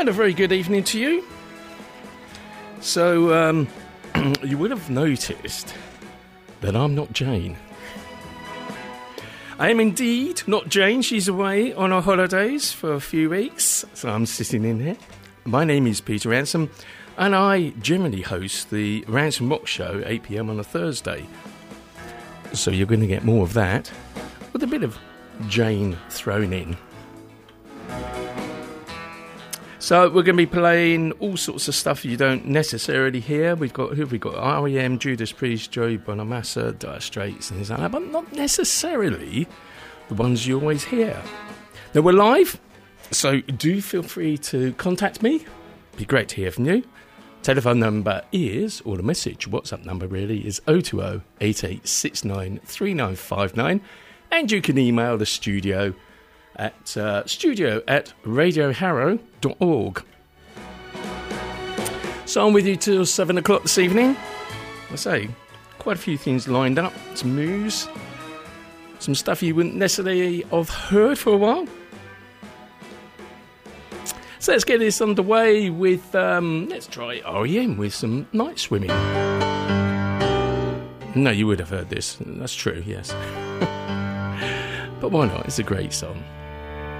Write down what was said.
And a very good evening to you. So, you would have noticed that I'm not Jane. I am indeed not Jane. She's away on her holidays for a few weeks, so I'm sitting in here. My name is Peter Ransom, and I generally host the Ransom Rock Show, 8 p.m. on a Thursday. So you're going to get more of that, with a bit of Jane thrown in. So we're going to be playing all sorts of stuff you don't necessarily hear. Who have we got? R.E.M., Judas Priest, Joey Bonamassa, Dire Straits, and things like that, but not necessarily the ones you always hear. Now, we're live, so do feel free to contact me. It'd be great to hear from you. Telephone number is, or the message, WhatsApp number really, is 020 8869 3959. And you can email the studio at studio@radioharrow.org. So I'm with you till 7 o'clock this evening. I say, quite a few things lined up. Some news, some stuff you wouldn't necessarily have heard for a while. So let's get this underway with, let's try R.E.M. with some Night Swimming. No, you would have heard this. That's true, yes. But why not? It's a great song.